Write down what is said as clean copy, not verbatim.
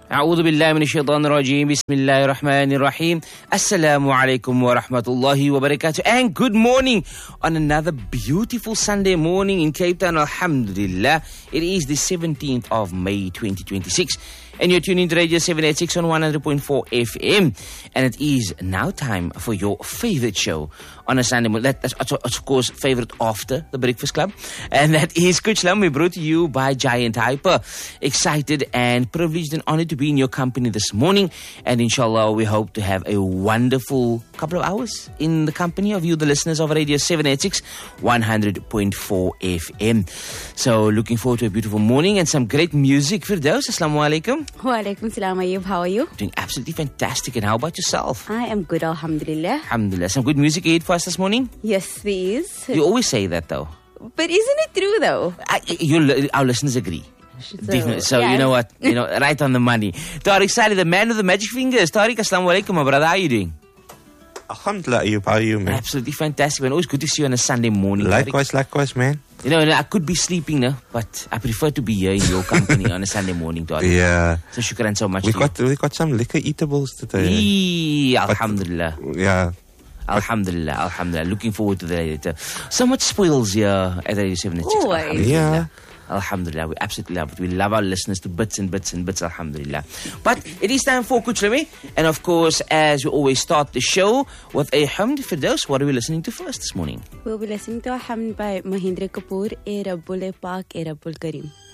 أعوذ بالله من الشيطان الرجيم. بسم الله الرحمن الرحيم. Assalamu alaikum wa rahmatullahi wa barakatuh. And good morning on another beautiful Sunday morning in Cape Town. Alhamdulillah. It is the 17th of May 2026. And you're tuning to Radio 786 on 100.4 FM. And it is now time for your favorite show on a Sunday morning. That's, of course, favorite after the Breakfast Club. And that is Kuchlam. We brought to you by Giant Hyper. Excited and privileged and honored to be in your company this morning. And inshallah, we hope to have a wonderful couple of hours in the company of you, the listeners of Radio 786 100.4 FM. So looking forward to a beautiful morning and some great music. Firdaus, Assalamu alaikum. Wa alaikum salam, Ayub. How are you? Doing absolutely fantastic. And how about yourself? I am good, alhamdulillah. Alhamdulillah. Some good music ahead for us this morning? Yes, there is. You always say that though. But isn't it true though? Our listeners agree. So yes. You know what? Right on the money. Tariq Saleh, the man with the magic fingers. Tariq, assalamu alaikum, my brother. How are you doing? Alhamdulillah, Ayub. How are you, man? Absolutely fantastic, man. Always good to see you on a Sunday morning. Likewise, man. I could be sleeping now, but I prefer to be here in your company on a Sunday morning, Tariq. Yeah. So shukran so much. We got some liquor eatables today. Alhamdulillah. Yeah. Alhamdulillah. Looking forward to that later. So much spoils here at Radio 786. Yeah. Alhamdulillah, we absolutely love it. We love our listeners to bits and bits and bits, alhamdulillah. But it is time for Kuchlami. And of course, as we always start the show with a hamd. Firdaus, what are we listening to first this morning? We'll be listening to a hamd by Mahindra Kapoor, E Rabbul Pak, E Rabbul Kareem.